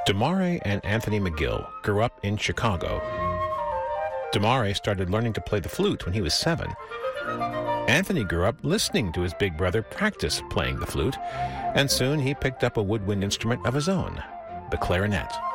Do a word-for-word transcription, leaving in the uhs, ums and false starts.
Damare and Anthony McGill grew up in Chicago. Damare started learning to play the flute when he was seven. Anthony grew up listening to his big brother practice playing the flute, and soon he picked up a woodwind instrument of his own, the clarinet.